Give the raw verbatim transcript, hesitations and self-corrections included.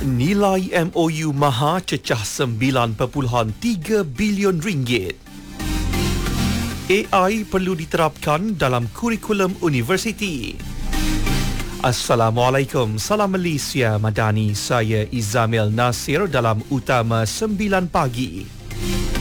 Nilai M O U Maha cecah sembilan perpuluhan tiga bilion ringgit. A I perlu diterapkan dalam kurikulum universiti. Assalamualaikum, salam Malaysia Madani. Saya Izamil Nasir dalam Utama sembilan pagi.